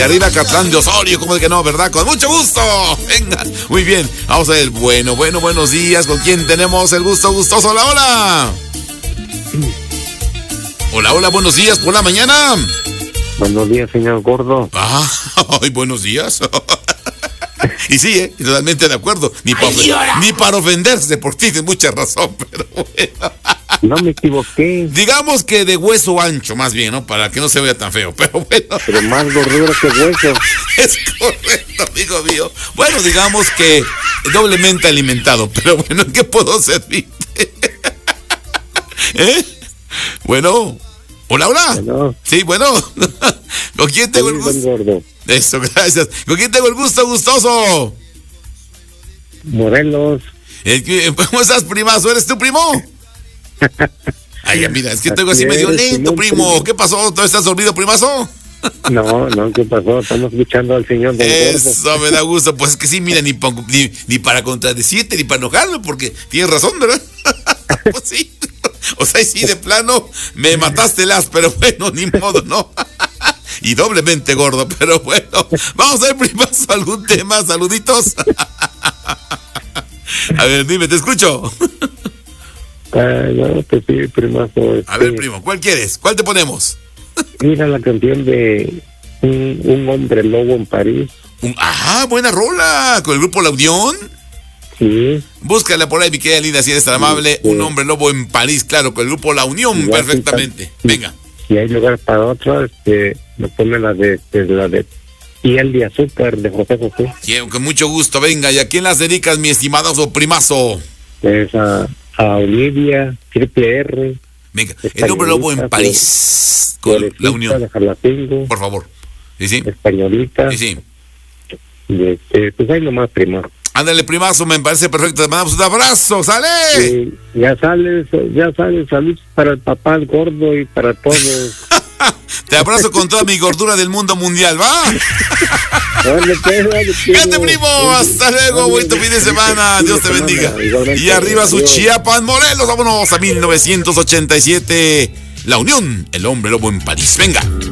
Y arriba Catlán de Osorio, como de que no, ¿verdad? Con mucho gusto. Venga, muy bien. Vamos a ver, buenos días. ¿Con quién tenemos el gusto gustoso? Hola, hola. Hola, buenos días por la mañana. Buenos días, señor Gordo. Ay, buenos días. Y sí, totalmente de acuerdo. Ni para ofenderse, porque tienes mucha razón, pero bueno. No me equivoqué. Digamos que de hueso ancho, más bien, ¿no? Para que no se vea tan feo, pero bueno. Pero más gordura que hueso. Es correcto, amigo mío. Bueno, digamos que doblemente alimentado, pero bueno, ¿en qué puedo servirte? ¿Eh? Bueno. Hola. Bueno. Sí, bueno. ¿Con quién tengo el gusto? Gordo. Eso, gracias. ¿Con quién tengo el gusto gustoso? Morelos. ¿Cómo estás, primazo? ¿Eres tu primo? Ay, mira, es que tengo así medio lento, primo. ¿Qué pasó? ¿Todavía estás dormido, primazo? No, ¿qué pasó? Estamos escuchando al señor Don Eso Gordo. me da gusto. Pues es que sí, mira, ni para contradecirte, ni para enojarme, porque tienes razón, ¿verdad? Pues sí. O sea, sí, de plano, me mataste pero bueno, ni modo, ¿no? Y doblemente gordo, pero bueno. Vamos a ver, primazo, algún tema, saluditos. A ver, dime, te escucho. No, pues sí, primazo. A ver, primo, ¿cuál quieres? ¿Cuál te ponemos? Mira la canción de un hombre lobo en París. Buena rola, con el grupo La Unión. Sí. Búscala por ahí, mi querida linda, si eres tan amable. Sí. Un hombre lobo en París, claro, con el grupo La Unión, perfectamente. Venga. Si hay lugar para otro, me pone la de Piel de Azúcar de José José. Sí, con mucho gusto, venga. ¿Y a quién las dedicas, mi estimado o primazo? Es a Olivia, Triple R. Venga, el hombre lobo en París, con La Unión. De Jalacingo, por favor. Sí. Españolita. Sí. Pues ahí nomás, primo. Ándale, primazo, me parece perfecto. Te mandamos un abrazo, ¡sale! Sí, ya sale, saludos para el papá el gordo y para todos. Te abrazo con toda mi gordura del mundo mundial, ¿va? ¡Cállate, primo! ¡Hasta luego! Bonito fin de semana. Dios te bendiga. Y arriba su Chiapas, Morelos. Vámonos a 1987. La Unión, el hombre lobo en París. Venga.